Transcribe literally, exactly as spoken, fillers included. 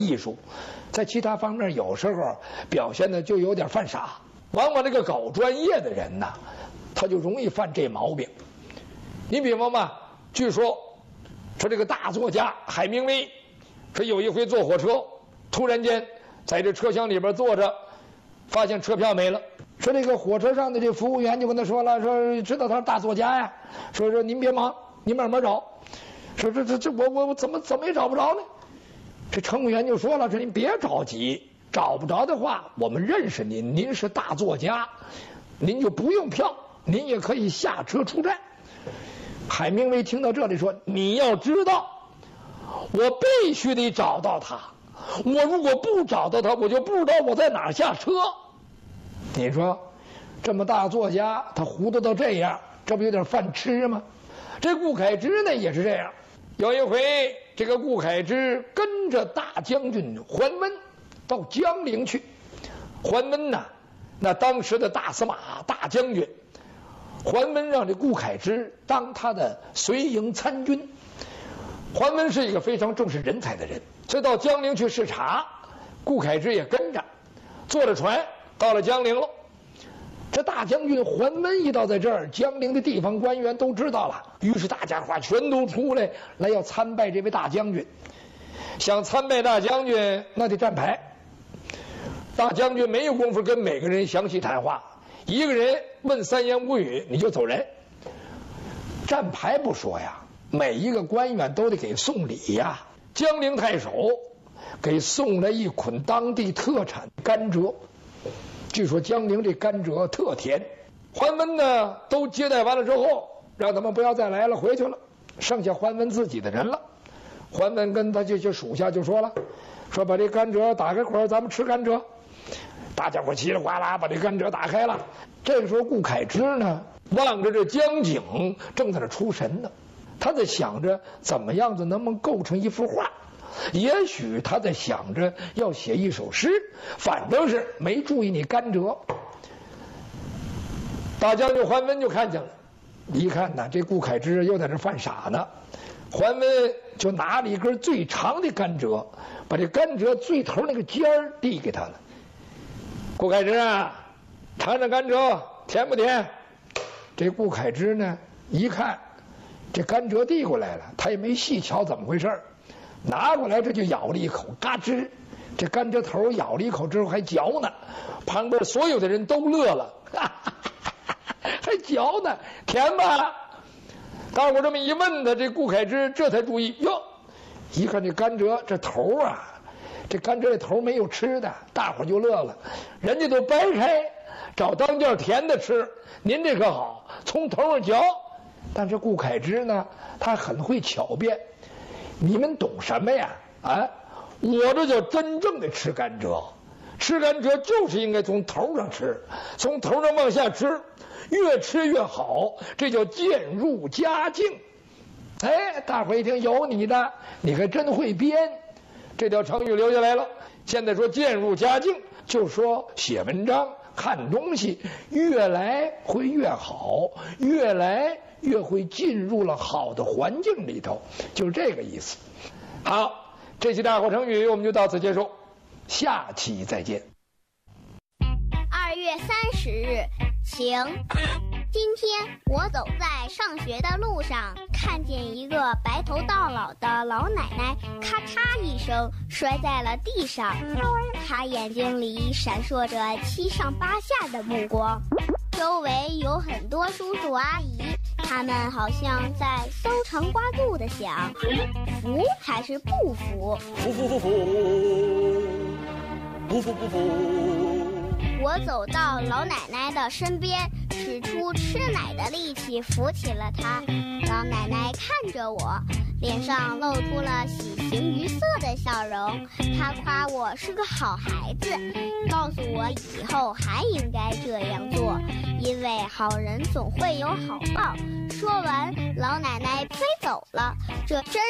艺术，在其他方面有时候表现的就有点犯傻。往往这个搞专业的人呐，他就容易犯这毛病。你比方吧，据说说这个大作家海明威，说有一回坐火车，突然间在这车厢里边坐着，发现车票没了。说这个火车上的这服务员就跟他说了，说知道他是大作家呀，说说您别忙，您慢慢找。说这这这我我我怎么怎么也找不着呢？这乘务员就说了，说您别着急，找不着的话，我们认识您，您是大作家，您就不用票，您也可以下车出站。海明威听到这里说，你要知道，我必须得找到他，我如果不找到他，我就不知道我在哪儿下车。你说这么大作家，他糊涂到这样，这不有点犯痴吗？这顾恺之呢也是这样。有一回，这个顾恺之跟着大将军桓温到江陵去。桓温呐，那当时的大司马大将军，桓温让这顾恺之当他的随营参军。桓温是一个非常重视人才的人，所以到江陵去视察，顾恺之也跟着，坐着船到了江陵了。这大将军桓温一到在这儿，江陵的地方官员都知道了，于是大家伙全都出来来要参拜这位大将军。想参拜大将军，那得站牌。大将军没有功夫跟每个人详细谈话，一个人问三言五语你就走人。站牌不说呀，每一个官员都得给送礼呀。江陵太守给送了一捆当地特产甘蔗。据说江陵这甘蔗特甜。桓温呢都接待完了之后，让他们不要再来了，回去了，剩下桓温自己的人了。桓温跟他这些属下就说了，说把这甘蔗打开块，咱们吃甘蔗。大家伙稀里哗啦把这甘蔗打开了。这个时候顾恺之呢望着这江景正在那出神呢，他在想着怎么样子能不能构成一幅画，也许他在想着要写一首诗，反正是没注意你甘蔗。大将军桓温就看见了，一看呢，这顾恺之又在这犯傻呢。桓温就拿了一根最长的甘蔗，把这甘蔗最头那个尖儿递给他了。顾恺之啊，尝尝甘蔗，甜不甜？这顾恺之呢，一看这甘蔗递过来了，他也没细瞧怎么回事，拿过来这就咬了一口，嘎吱，这甘蔗头咬了一口之后还嚼呢，旁边所有的人都乐了，哈哈哈哈，还嚼呢，甜吧？大伙这么一问他，这顾恺之这才注意哟，一看这甘蔗这头啊，这甘蔗这头没有吃的，大伙就乐了，人家都掰开找当件甜的吃，您这可好，从头上嚼。但是顾恺之呢，他很会巧辩，你们懂什么呀？啊，我这叫真正的吃甘蔗，吃甘蔗就是应该从头上吃，从头上往下吃，越吃越好，这叫渐入佳境。哎，大伙一听有你的，你还真会编，这条成语留下来了。现在说渐入佳境，就说写文章看东西越来会越好，越来越会进入了好的环境里头，就是这个意思。好，这期大话成语我们就到此结束，下期再见。 二月三十日，晴。今天我走在上学的路上，看见一个白头到老的老奶奶，咔嚓一声摔在了地上。她眼睛里闪烁着七上八下的目光，周围有很多叔叔阿姨，他们好像在搜肠刮肚的想，服还是不服？ 服服服服，不服不服。 我走到老奶奶的身边，使出吃奶的力气扶起了她。老奶奶看着我，脸上露出了喜形于色的笑容。她夸我是个好孩子，告诉我以后还应该这样做，因为好人总会有好报。说完，老奶奶飞走了，这真